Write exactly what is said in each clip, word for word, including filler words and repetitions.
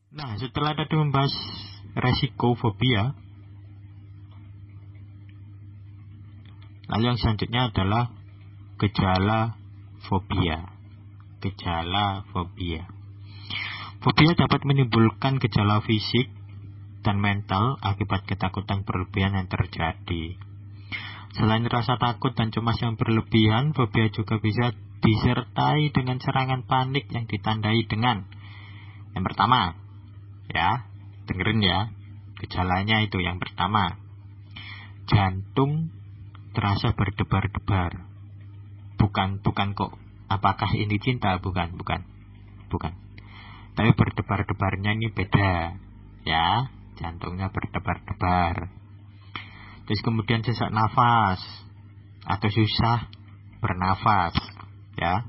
Nah, setelah tadi membahas resiko fobia, lalu yang selanjutnya adalah gejala fobia. Gejala fobia. Fobia dapat menimbulkan gejala fisik dan mental akibat ketakutan berlebihan yang terjadi. Selain rasa takut dan cemas yang berlebihan, fobia juga bisa disertai dengan serangan panik yang ditandai dengan yang pertama, ya, dengerin ya, gejalanya itu yang pertama, jantung terasa berdebar-debar. Bukan, bukan kok, apakah ini cinta? Bukan, bukan, bukan. Tapi berdebar-debarnya ini beda, ya, jantungnya berdebar-debar. Terus kemudian sesak nafas atau susah bernafas, ya.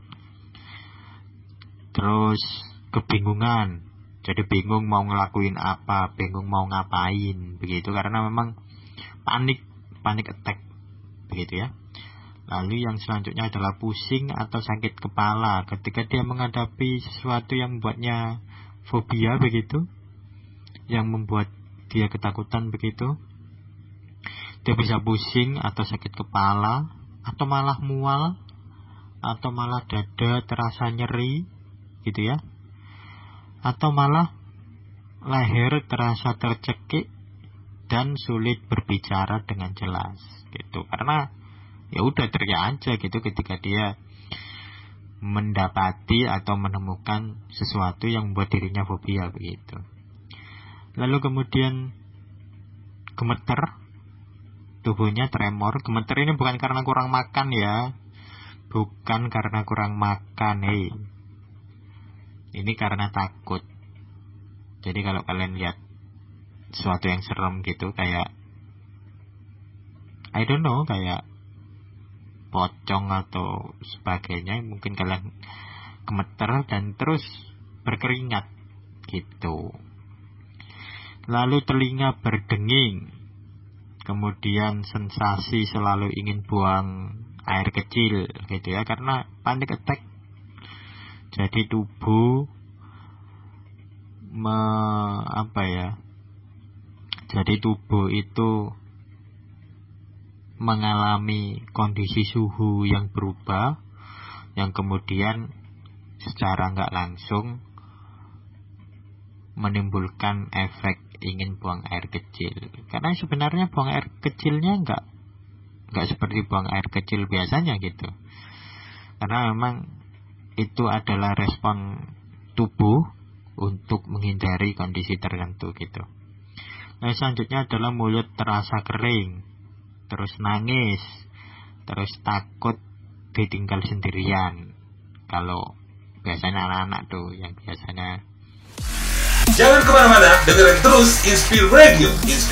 Terus kebingungan, jadi bingung mau ngelakuin apa, bingung mau ngapain, begitu, karena memang panik, panik attack, begitu ya. Lalu yang selanjutnya adalah pusing atau sakit kepala ketika dia menghadapi sesuatu yang membuatnya fobia, begitu, yang membuat dia ketakutan, begitu. Dia bisa pusing atau sakit kepala, atau malah mual, atau malah dada terasa nyeri, gitu ya. Atau malah leher terasa tercekik dan sulit berbicara dengan jelas, gitu. Karena ya udah teriak aja gitu ketika dia mendapati atau menemukan sesuatu yang membuat dirinya fobia, begitu. Lalu kemudian gemeter, tubuhnya tremor. Gemeter ini bukan karena kurang makan ya, bukan karena kurang makan, hei. Ini karena takut. Jadi kalau kalian lihat sesuatu yang serem gitu, kayak I don't know, kayak pocong atau sebagainya, mungkin kalian gemeter dan terus berkeringat gitu. Lalu telinga berdenging, kemudian sensasi selalu ingin buang air kecil, gitu ya, karena panic attack. Jadi tubuh me, apa ya? Jadi tubuh itu mengalami kondisi suhu yang berubah, yang kemudian secara nggak langsung menimbulkan efek ingin buang air kecil. Karena sebenarnya buang air kecilnya nggak nggak seperti buang air kecil biasanya gitu. Karena memang itu adalah respon tubuh untuk menghindari kondisi tertentu gitu. Nah, selanjutnya adalah mulut terasa kering, terus nangis, terus takut ditinggal sendirian. Kalau biasanya anak-anak tuh yang biasanya. Jangan kemana-mana, dengerin terus Inspire Radio.